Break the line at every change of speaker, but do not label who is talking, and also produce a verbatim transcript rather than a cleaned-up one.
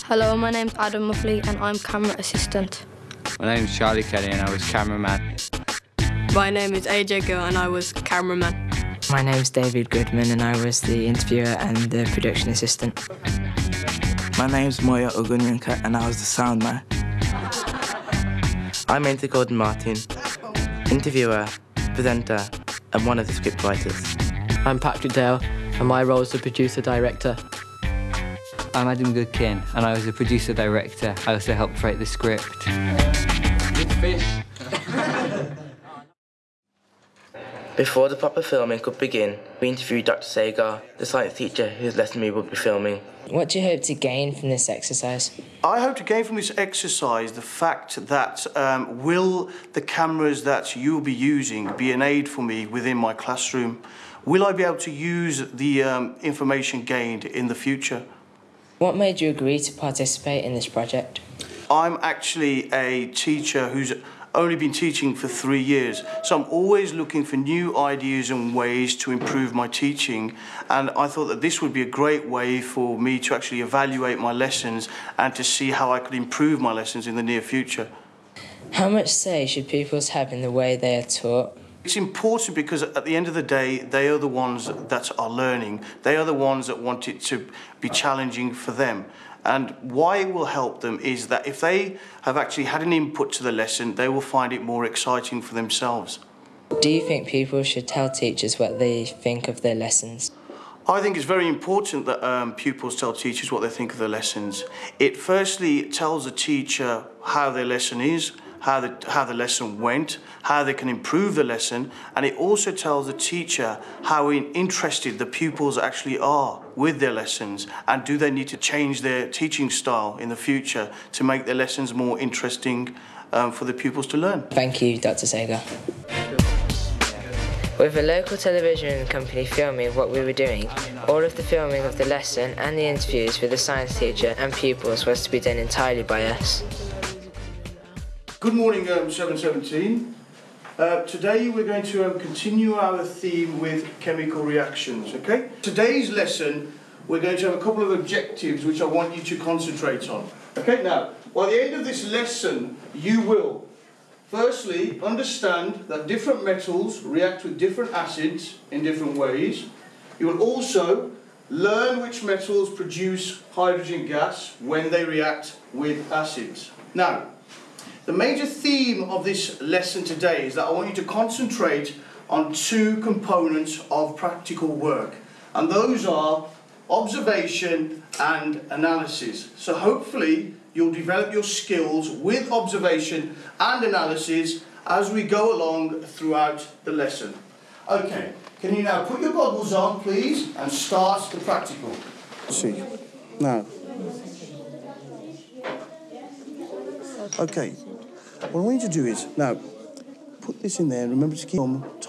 Hello, my name's Adam Muffley and I'm camera assistant.
My name's Charlie Kelly and I was cameraman.
My name is A J Gill and I was cameraman.
My name's David Goodman and I was the interviewer and the production assistant.
My name's Moya Ogunyanka and I was the sound man. I'm Ainsley Gordon Martin, interviewer, presenter and one of the script writers.
I'm Patrick Dale and my role is the producer-director.
I'm Adam Goodkin and I was a producer-director. I also helped write the script. Good fish.
Before the proper filming could begin, we interviewed Doctor Sagar, the science teacher whose lesson we would be filming.
What do you hope to gain from this exercise?
I hope to gain from this exercise the fact that um, will the cameras that you'll be using be an aid for me within my classroom? Will I be able to use the um, information gained in the future?
What made you agree to participate in this project?
I'm actually a teacher who's only been teaching for three years, so I'm always looking for new ideas and ways to improve my teaching, and I thought that this would be a great way for me to actually evaluate my lessons and to see how I could improve my lessons in the near future.
How much say should pupils have in the way they are taught?
It's important because at the end of the day, they are the ones that are learning. They are the ones that want it to be challenging for them. And why it will help them is that if they have actually had an input to the lesson, they will find it more exciting for themselves.
Do you think people should tell teachers what they think of their lessons?
I think it's very important that um, pupils tell teachers what they think of their lessons. It firstly tells the teacher how their lesson is, how the, how the lesson went, how they can improve the lesson, and it also tells the teacher how in, interested the pupils actually are with their lessons, and do they need to change their teaching style in the future to make their lessons more interesting um, for the pupils to learn.
Thank you, Doctor Sagar. With a local television company filming what we were doing, all of the filming of the lesson and the interviews with the science teacher and pupils was to be done entirely by us.
Good morning, um, seven seventeen. Uh, today we're going to um, continue our theme with chemical reactions, okay? Today's lesson, we're going to have a couple of objectives which I want you to concentrate on. Okay, now, by the end of this lesson, you will firstly understand that different metals react with different acids in different ways. You will also learn which metals produce hydrogen gas when they react with acids. Now, the major theme of this lesson today is that I want you to concentrate on two components of practical work, and those are observation and analysis. So hopefully you'll develop your skills with observation and analysis as we go along throughout the lesson. Okay, can you now put your goggles on, please, and start the practical. See, now. Okay. What I want you to do is, now, put this in there, and remember to keep on top.